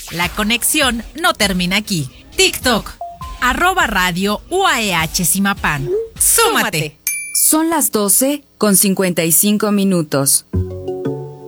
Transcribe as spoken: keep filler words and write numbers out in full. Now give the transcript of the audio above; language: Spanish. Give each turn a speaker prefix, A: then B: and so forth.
A: La conexión no termina aquí. TikTok, arroba radio U A E H Zimapán. ¡Súmate!
B: Son las doce con cincuenta y cinco minutos.